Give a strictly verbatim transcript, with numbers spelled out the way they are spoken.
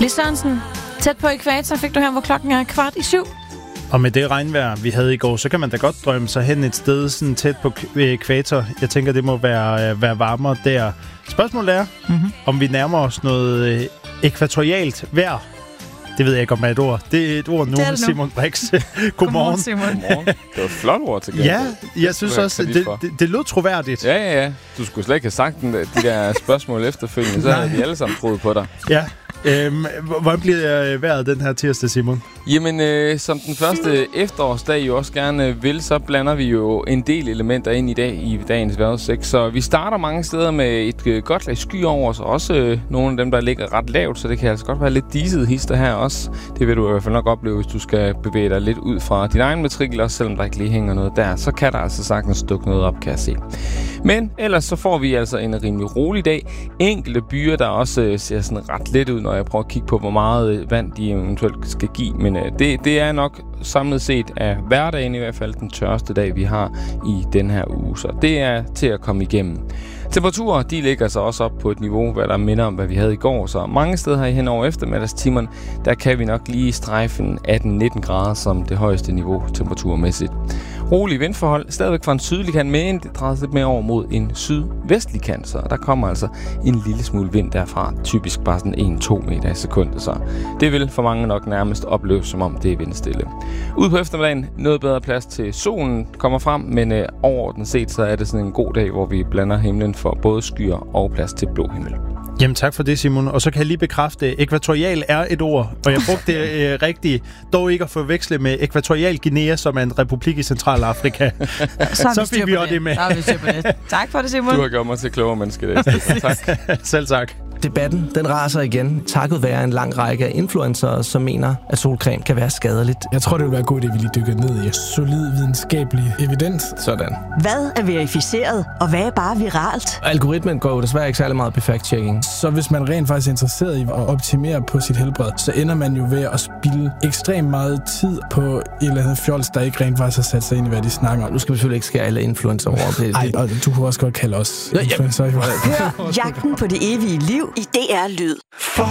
Lis Sørensen, tæt på ekvator fik du her, hvor klokken er kvart i syv. Og med det regnvejr, vi havde i går, så kan man da godt drømme sig hen et sted sådan tæt på ekvator. Jeg tænker, det må være, være varmere der. Spørgsmålet er, mm-hmm. om vi nærmer os noget ekvatorialt vejr. Det ved jeg ikke, om er et ord. Det er et ord nu, det det Simon Brix. Godmorgen. Godmorgen, Simon. Godmorgen. Det var et flot ord til gengæld. Ja, jeg synes også, det, det, det lød troværdigt. Ja, ja, ja. Du skulle slet ikke have sagt den, de der spørgsmål efterfølgende, så havde vi alle sammen troet på dig. Ja. Øhm, hvordan bliver vejret den her tirsdag, Simon? Jamen, øh, som den første efterårsdag jo også gerne vil, så blander vi jo en del elementer ind i dag i dagens vejrudsigt. Så vi starter mange steder med et øh, godt lag sky over os, og også øh, nogle af dem, der ligger ret lavt, så det kan altså godt være lidt diset hister her også. Det vil du i hvert fald nok opleve, hvis du skal bevæge dig lidt ud fra din egen matrikel, også selvom der ikke lige hænger noget der. Så kan der altså sagtens dukke noget op, kan jeg se. Men ellers så får vi altså en rimelig rolig dag. Enkelte byer, der også øh, ser sådan ret let ud, når jeg prøver at kigge på, hvor meget vand de eventuelt skal give. Men øh, det, det er nok samlet set af hverdagen i hvert fald den tørste dag, vi har i den her uge. Så det er til at komme igennem. Temperaturer, de ligger så også op på et niveau, hvad der minder om, hvad vi havde i går. Så mange steder her hen over eftermiddagstimerne, der kan vi nok lige strejfen atten nitten grader som det højeste niveau temperaturmæssigt. Rolige vindforhold, stadigvæk fra en sydlig kant, men det drejer lidt mere over mod en sydvestlig kant, så der kommer altså en lille smule vind derfra, typisk bare sådan en til to meter i sekundet, så det vil for mange nok nærmest opleves, som om det er vindstille. Ude på eftermiddagen, noget bedre plads til solen kommer frem, men øh, overordnet set, så er det sådan en god dag, hvor vi blander himlen for både skyer og plads til blå himmel. Jamen tak for det, Simon. Og så kan jeg lige bekræfte, at ekvatorial er et ord, og jeg brugte det øh, rigtigt, dog ikke at forveksle med Ekvatorial Guinea, som er en republik i Centralafrika. Så, så fik vi også det med. det. Tak for det, Simon. Du har gjort mig til klogere menneske i dag. Tak. Selv tak. Debatten, den raser igen, takket være en lang række af influencere, som mener, at solcreme kan være skadeligt. Jeg tror, det vil være godt, at vi lige dykker ned i solid videnskabelig evidens. Sådan. Hvad er verificeret, og hvad er bare viralt? Algoritmen går jo desværre ikke særlig meget på fact-checking. Så hvis man rent faktisk er interesseret i at optimere på sit helbred, så ender man jo ved at spilde ekstremt meget tid på et eller andet fjols, der ikke rent faktisk har sat sig ind i, hvad de snakker om. Nu skal vi selvfølgelig ikke skære alle influencer over. Nej, og du kunne også godt kalde os ja, influencer. Hør Jagten på det evige liv i D R Lyd.